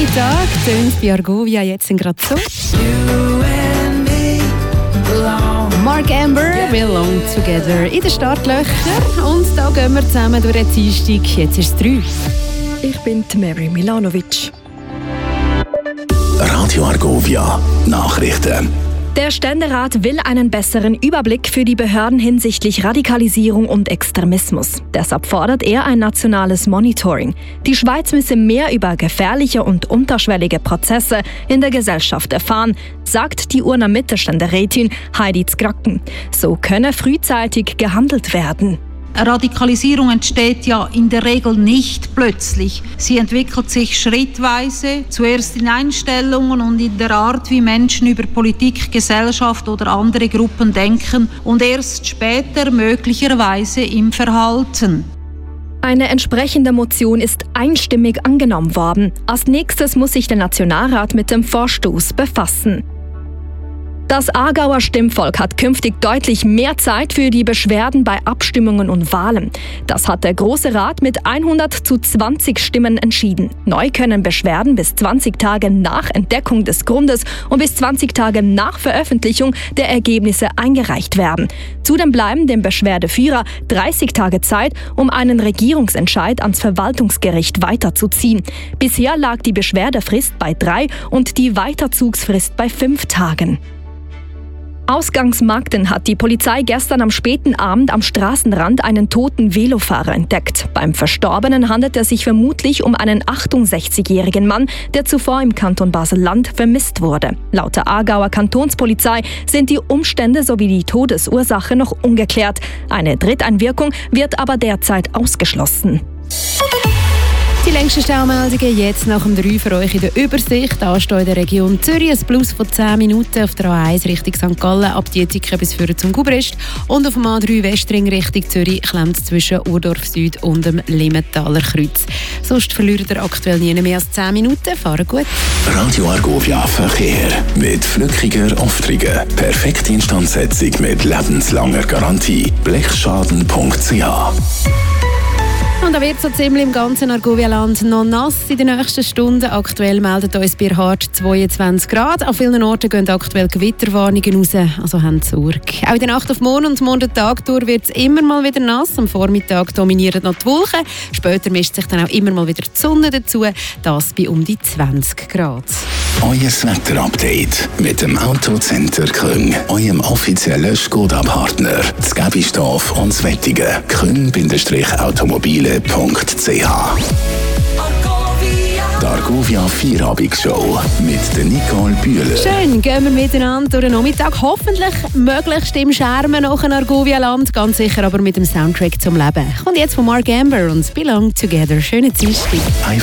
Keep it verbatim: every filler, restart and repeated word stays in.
Nachmittag tönt bei Argovia jetzt gerade so. Mark Amber, Belong Together in den Startlöchern. Und da gehen wir zusammen durch den Dienstag. Jetzt ist es drei. Ich bin Mary Milanovic. Radio Argovia, Nachrichten. Der Ständerat will einen besseren Überblick für die Behörden hinsichtlich Radikalisierung und Extremismus. Deshalb fordert er ein nationales Monitoring. Die Schweiz müsse mehr über gefährliche und unterschwellige Prozesse in der Gesellschaft erfahren, sagt die Urner Mittelständerätin Heidi Zgracken. So könne frühzeitig gehandelt werden. Radikalisierung entsteht ja in der Regel nicht plötzlich. Sie entwickelt sich schrittweise, zuerst in Einstellungen und in der Art, wie Menschen über Politik, Gesellschaft oder andere Gruppen denken und erst später möglicherweise im Verhalten. Eine entsprechende Motion ist einstimmig angenommen worden. Als nächstes muss sich der Nationalrat mit dem Vorstoß befassen. Das Aargauer Stimmvolk hat künftig deutlich mehr Zeit für die Beschwerden bei Abstimmungen und Wahlen. Das hat der Grosse Rat mit hundert zu zwanzig Stimmen entschieden. Neu können Beschwerden bis zwanzig Tage nach Entdeckung des Grundes und bis zwanzig Tage nach Veröffentlichung der Ergebnisse eingereicht werden. Zudem bleiben dem Beschwerdeführer dreißig Tage Zeit, um einen Regierungsentscheid ans Verwaltungsgericht weiterzuziehen. Bisher lag die Beschwerdefrist bei drei und die Weiterzugsfrist bei fünf Tagen. Ausgangsmarkten hat die Polizei gestern am späten Abend am Straßenrand einen toten Velofahrer entdeckt. Beim Verstorbenen handelt es sich vermutlich um einen achtundsechzigjährigen Mann, der zuvor im Kanton Basel-Land vermisst wurde. Laut der Aargauer Kantonspolizei sind die Umstände sowie die Todesursache noch ungeklärt. Eine Dritteinwirkung wird aber derzeit ausgeschlossen. Die längsten Staumeldungen jetzt nach dem drei für euch in der Übersicht. Anstehen in der Region Zürich ein Plus von zehn Minuten auf der A eins Richtung Sankt Gallen, ab Dietiken bis führen zum Gubrist. Und auf dem A drei Westring Richtung Zürich klemmt es zwischen Urdorf Süd und dem Limmentaler Kreuz. Sonst verliert ihr aktuell nie mehr als zehn Minuten. Fahren gut. Radio Argovia Verkehr mit flückiger Auftrigen. Perfekte Instandsetzung mit lebenslanger Garantie. blechschaden punkt c h. Und da wird so ziemlich im ganzen Argovia-Land noch nass in den nächsten Stunden. Aktuell meldet uns Bierhard zweiundzwanzig Grad. An vielen Orten gehen aktuell Gewitterwarnungen raus, also haben Sorge. Auch in der Nacht auf morgen und morgen Tag durch wird es immer mal wieder nass. Am Vormittag dominieren noch die Wolken. Später mischt sich dann auch immer mal wieder die Sonne dazu. Das bei um die zwanzig Grad. Euer Wetter-Update mit dem Autocenter Küng, eurem offiziellen Skoda-Partner. Das Gäbistorf und das Wettige. küng Automobile punkt c h. Die Argovia Vierabendsshow mit der Nicole Bühler. Schön, gehen wir miteinander durch den Nachmittag. Hoffentlich möglichst im Schermen nach dem Argovia-Land. Ganz sicher aber mit dem Soundtrack zum Leben. Kommt jetzt von Mark Amber und Belong Together. Schöne Dienstag.